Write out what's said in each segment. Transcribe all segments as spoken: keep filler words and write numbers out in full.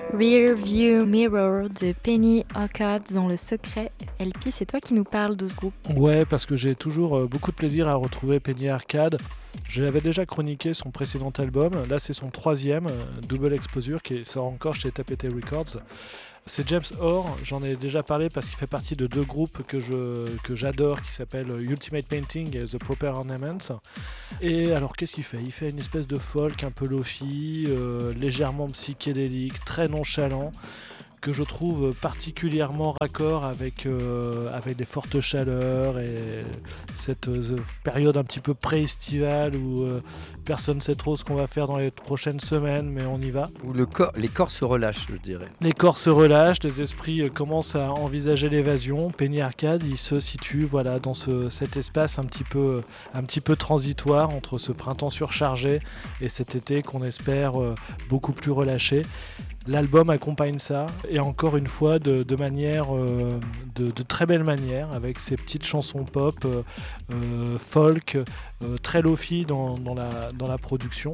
Rear View Mirror de Penny Arcade dans le secret. L P, c'est toi qui nous parles de ce groupe. Ouais, parce que j'ai toujours euh, beaucoup de plaisir à retrouver Penny Arcade. Je l'avais déjà chroniqué son précédent album. Là, c'est son troisième, euh, Double Exposure, qui sort encore chez Tapete Records. C'est James Orr, j'en ai déjà parlé parce qu'il fait partie de deux groupes que, je, que j'adore qui s'appellent Ultimate Painting et The Proper Ornaments. Et alors qu'est-ce qu'il fait ? Il fait une espèce de folk un peu lofi, euh, légèrement psychédélique, très nonchalant, que je trouve particulièrement raccord avec, euh, avec des fortes chaleurs et cette euh, période un petit peu pré-estivale où euh, personne ne sait trop ce qu'on va faire dans les prochaines semaines, mais on y va. Où le corps, les corps se relâchent, je dirais. Les corps se relâchent, les esprits euh, commencent à envisager l'évasion. Penny Arcade, il se situe voilà, dans ce, cet espace un petit, peu, un petit peu transitoire entre ce printemps surchargé et cet été qu'on espère euh, beaucoup plus relâché. L'album accompagne ça, et encore une fois de, de manière, euh, de, de très belle manière, avec ces petites chansons pop, euh, euh, folk, euh, très lofi dans, dans, la, dans la production.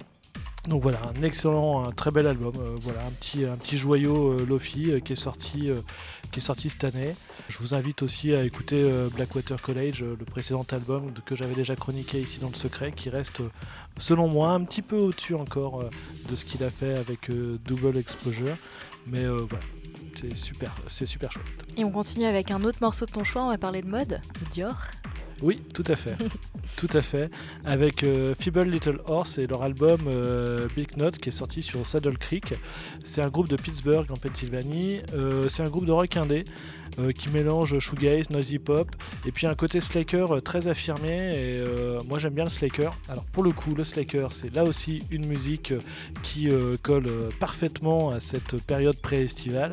Donc voilà, un excellent, un très bel album, euh, voilà, un petit, un petit joyau euh, lofi euh, qui est sorti, euh, qui est sorti cette année. Je vous invite aussi à écouter euh, Blackwater College, euh, le précédent album que j'avais déjà chroniqué ici dans le secret, qui reste, euh, selon moi, un petit peu au-dessus encore euh, de ce qu'il a fait avec euh, Double Exposure, mais euh, voilà. C'est super, c'est super chouette. Et on continue avec un autre morceau de ton choix, on va parler de mode, Dior. Oui, tout à fait. Tout à fait. Avec euh, Feeble Little Horse et leur album euh, Big Note qui est sorti sur Saddle Creek. C'est un groupe de Pittsburgh en Pennsylvanie. Euh, c'est un groupe de rock indé euh, qui mélange shoegaze, noisy pop et puis un côté slacker euh, très affirmé. Et euh, moi j'aime bien le slacker. Alors pour le coup, le slacker c'est là aussi une musique euh, qui euh, colle euh, parfaitement à cette période pré-estivale.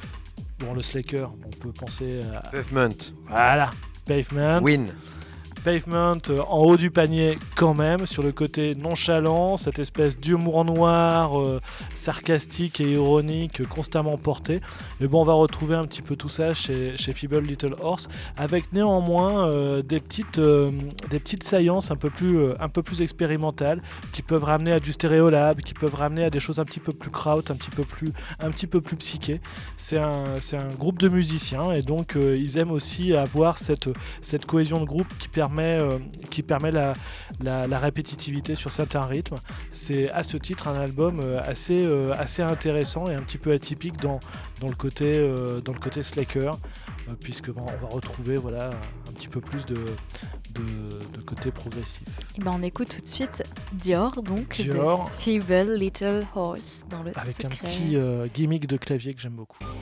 Bon, le slacker, on peut penser à... Pavement. Voilà, Pavement. Win. Pavement euh, en haut du panier quand même, sur le côté nonchalant, cette espèce d'humour noir, euh, sarcastique et ironique, euh, constamment porté. Mais bon, on va retrouver un petit peu tout ça chez, chez Feeble Little Horse, avec néanmoins euh, des, petites, euh, des petites saillances un peu, plus, euh, un peu plus expérimentales, qui peuvent ramener à du stéréolab, qui peuvent ramener à des choses un petit peu plus kraut, un petit peu plus, un petit peu plus psyché. C'est un, c'est un groupe de musiciens, et donc euh, ils aiment aussi avoir cette, cette cohésion de groupe qui permet Euh, qui permet la, la, la répétitivité sur certains rythmes. C'est à ce titre un album euh, assez, euh, assez intéressant et un petit peu atypique dans, dans, le, côté, euh, dans le côté slacker, euh, puisque on va retrouver voilà, un petit peu plus de, de, de côté progressif. Et ben on écoute tout de suite Dior, donc Dior, de Feeble Little Horse dans le avec secret. un petit euh, gimmick de clavier que j'aime beaucoup.